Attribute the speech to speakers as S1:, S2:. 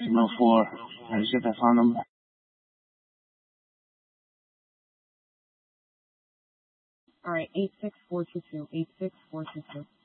S1: Signal 4. I just get that phone number.
S2: All right, 86422. 86422.